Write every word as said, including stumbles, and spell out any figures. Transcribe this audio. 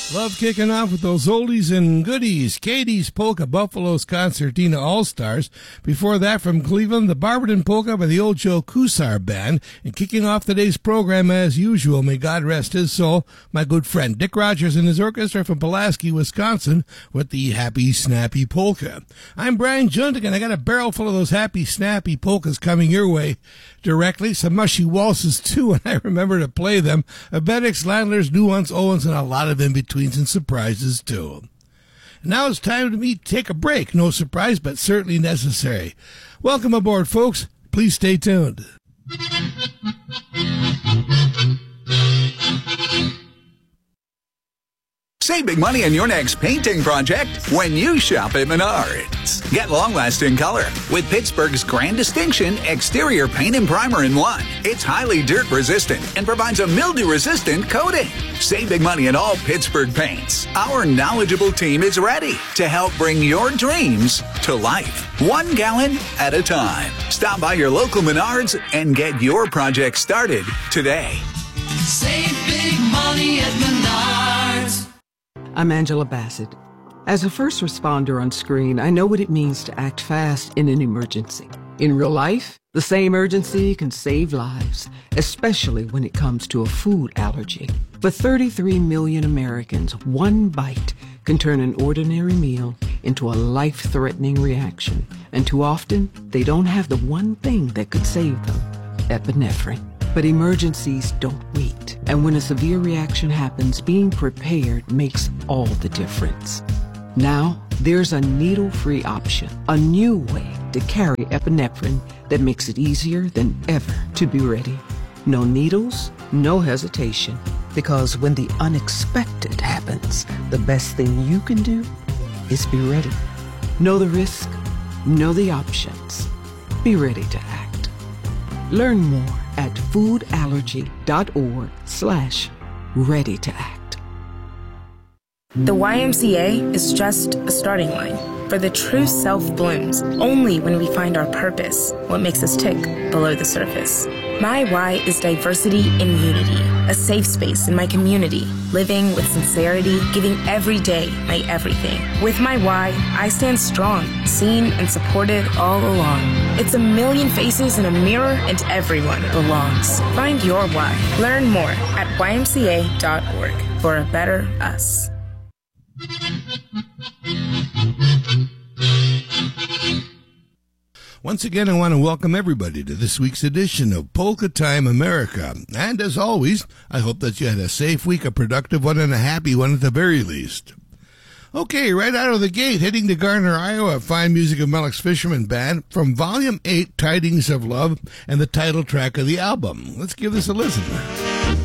Love kicking off with those oldies and goodies. Katie's Polka, Buffalo's Concertina All-Stars. Before that, from Cleveland, the Barberton Polka by the Old Joe Kusar Band. And kicking off today's program, as usual, may God rest his soul, my good friend Dick Rogers and his orchestra from Pulaski, Wisconsin, with the Happy Snappy Polka. I'm Brian Jundig, and I got a barrel full of those happy, snappy polkas coming your way directly. Some mushy waltzes, too, and I remember to play them. Abedics, Landlers, Nuance, Owens, and a lot of in-between and surprises too. Now it's time to meet, take a break. No surprise, but certainly necessary. Welcome aboard, folks. Please stay tuned. Save big money on your next painting project when you shop at Menards. Get long-lasting color with Pittsburgh's Grand Distinction Exterior Paint and Primer in one. It's highly dirt-resistant and provides a mildew-resistant coating. Save big money on all Pittsburgh paints. Our knowledgeable team is ready to help bring your dreams to life, one gallon at a time. Stop by your local Menards and get your project started today. Save big money at Menards. I'm Angela Bassett. As a first responder on screen, I know what it means to act fast in an emergency. In real life, the same urgency can save lives, especially when it comes to a food allergy. For thirty-three million Americans, one bite can turn an ordinary meal into a life-threatening reaction. And too often, they don't have the one thing that could save them: epinephrine. But emergencies don't wait. And when a severe reaction happens, being prepared makes all the difference. Now, there's a needle-free option, a new way to carry epinephrine that makes it easier than ever to be ready. No needles, no hesitation. Because when the unexpected happens, the best thing you can do is be ready. Know the risk, know the options. Be ready to act. Learn more at foodallergy.org slash ready to act. The Y M C A is just a starting line, for the true self blooms only when we find our purpose, what makes us tick below the surface. My Y is diversity and unity, a safe space in my community, living with sincerity, giving every day my everything. With my Y, I stand strong, seen and supported all along. It's a million faces in a mirror and everyone belongs. Find your Y. Learn more at Y M C A dot org for a better us. Once again, I want to welcome everybody to this week's edition of Polka Time America. And as always, I hope that you had a safe week, a productive one, and a happy one at the very least. Okay, right out of the gate, heading to Garner, Iowa, fine music of Melix Fisherman Band from Volume eight, Tidings of Love, and the title track of the album. Let's give this a listen.